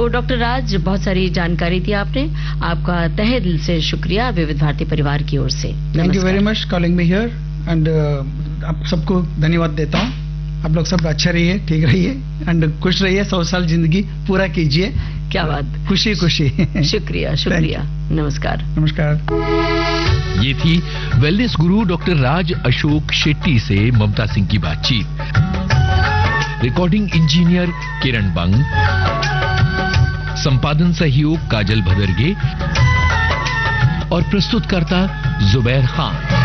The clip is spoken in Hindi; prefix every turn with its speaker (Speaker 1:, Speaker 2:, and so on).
Speaker 1: डॉक्टर राज, बहुत सारी जानकारी दी आपने, आपका तहे दिल से शुक्रिया विविध भारती परिवार की ओर से।
Speaker 2: Thank you very much calling me here and आप सबको धन्यवाद देता हूँ। आप लोग सब अच्छे रहिए, ठीक रहिए एंड खुश रहिए, 100 साल जिंदगी पूरा कीजिए।
Speaker 1: क्या बात,
Speaker 2: खुशी खुशी।
Speaker 1: शुक्रिया शुक्रिया, नमस्कार
Speaker 2: नमस्कार।
Speaker 3: ये थी वेलनेस गुरु डॉक्टर राज अशोक शेट्टी से ममता सिंह की बातचीत। रिकॉर्डिंग इंजीनियर किरण बंग, संपादन सहयोग काजल भदरगे और प्रस्तुतकर्ता जुबैर खान।